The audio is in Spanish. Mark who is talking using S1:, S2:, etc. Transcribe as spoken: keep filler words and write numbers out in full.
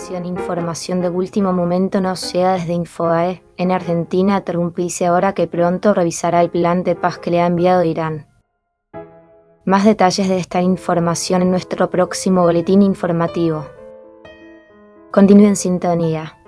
S1: Atención, información de último momento nos llega desde Infobae. En Argentina, Trump dice ahora que pronto revisará el plan de paz que le ha enviado Irán. Más detalles de esta información en nuestro próximo boletín informativo. Continúe en sintonía.